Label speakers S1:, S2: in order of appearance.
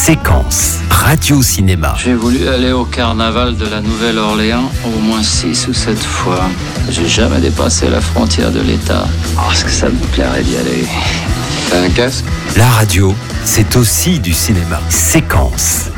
S1: Séquence, radio-cinéma.
S2: J'ai voulu aller au carnaval de la Nouvelle-Orléans au moins 6 ou 7 fois. J'ai jamais dépassé la frontière de l'État. Parce que ça me plairait d'y aller.
S3: T'as un casque ?
S1: La radio, c'est aussi du cinéma. Séquence.